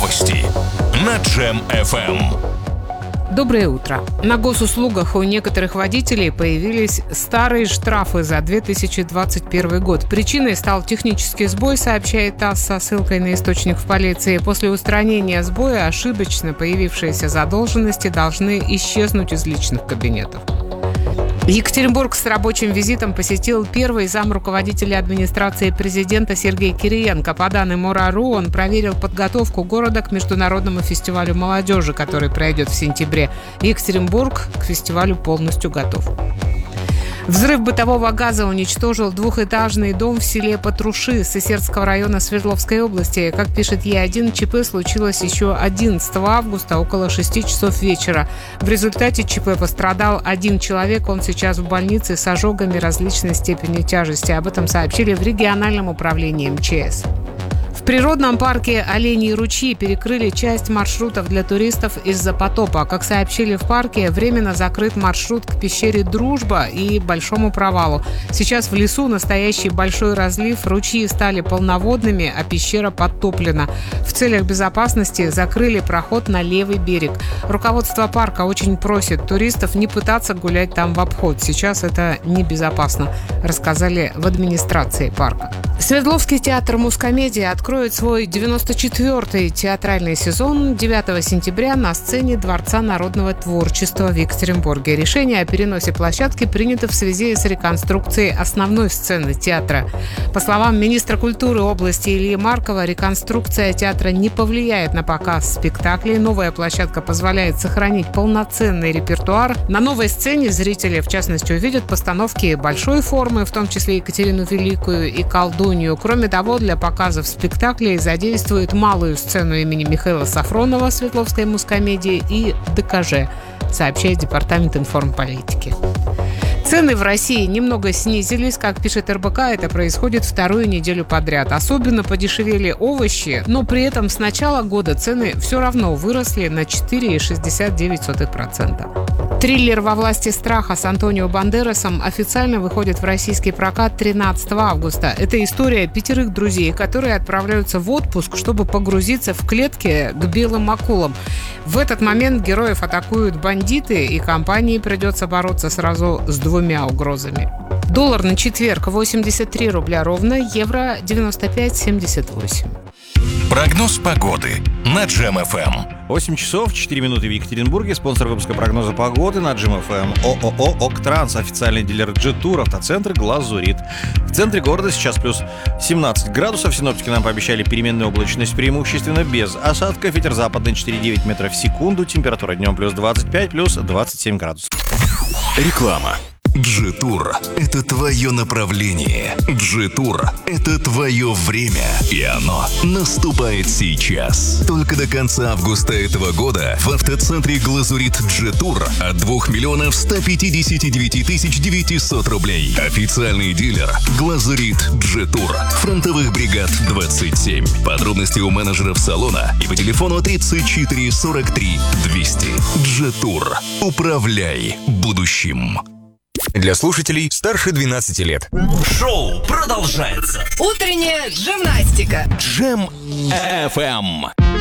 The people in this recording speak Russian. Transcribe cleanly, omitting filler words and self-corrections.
Новости на Джем FM. Доброе утро. На госуслугах у некоторых водителей появились старые штрафы за 2021 год. Причиной стал технический сбой, сообщает ТАСС со ссылкой на источник в полиции. После устранения сбоя ошибочно появившиеся задолженности должны исчезнуть из личных кабинетов. Екатеринбург с рабочим визитом посетил первый зам руководителя администрации президента Сергей Кириенко. По данным ОРА.ру, он проверил подготовку города к международному фестивалю молодежи, который пройдет в сентябре. Екатеринбург к фестивалю полностью готов. Взрыв бытового газа уничтожил двухэтажный дом в селе Патруши Сысердского района Свердловской области. Как пишет Е1, ЧП случилось еще 11 августа около 6 часов вечера. В результате ЧП пострадал один человек. Он сейчас в больнице с ожогами различной степени тяжести. Об этом сообщили в региональном управлении МЧС. В природном парке Оленьи ручьи перекрыли часть маршрутов для туристов из-за потопа. Как сообщили в парке, временно закрыт маршрут к пещере Дружба и Большому провалу. Сейчас в лесу настоящий большой разлив, ручьи стали полноводными, а пещера подтоплена. В целях безопасности закрыли проход на левый берег. Руководство парка очень просит туристов не пытаться гулять там в обход. Сейчас это небезопасно, рассказали в администрации парка. Свердловский театр «Мускомедия» откроет свой 94-й театральный сезон 9 сентября на сцене Дворца народного творчества в Екатеринбурге. Решение о переносе площадки принято в связи с реконструкцией основной сцены театра. По словам министра культуры области Ильи Маркова, реконструкция театра не повлияет на показ спектаклей. Новая площадка позволяет сохранить полноценный репертуар. На новой сцене зрители, в частности, увидят постановки большой формы, в том числе Екатерину Великую и Колдунью. Кроме того, для показов спектаклей задействуют малую сцену имени Михаила Сафронова Свердловской Мускомедии и ДКЖ, сообщает Департамент информполитики. Цены в России немного снизились. Как пишет РБК, это происходит вторую неделю подряд. Особенно подешевели овощи, но при этом с начала года цены все равно выросли на 4,69%. Триллер «Во власти страха» с Антонио Бандерасом официально выходит в российский прокат 13 августа. Это история 5 друзей, которые отправляются в отпуск, чтобы погрузиться в клетки к белым акулам. В этот момент героев атакуют бандиты, и компании придется бороться сразу с 2 угрозами. Доллар на четверг 83 рубля ровно, евро 95,78. Прогноз погоды на Джем FM. 8 часов 4 минуты в Екатеринбурге. Спонсор выпуска прогноза погоды на Джем FM ООО «Октранс», официальный дилер Джетур, автоцентр «Глазурит». В центре города сейчас плюс 17 градусов. Синоптики нам пообещали переменную облачность, преимущественно без осадков. Ветер западный 4,9 метров в секунду. Температура днем плюс 25, плюс 27 градусов. Реклама. Джетур – это твое направление. Джетур – это твое время. И оно наступает сейчас. Только до конца августа этого года в автоцентре «Глазурит» Джетур от 2 159 900 рублей. Официальный дилер «Глазурит Джетур». Фронтовых бригад 27. Подробности у менеджеров салона и по телефону 34 43 200. Джетур. Управляй будущим. Для слушателей старше 12 лет. Шоу продолжается. Утренняя джимнастика. Джем FM.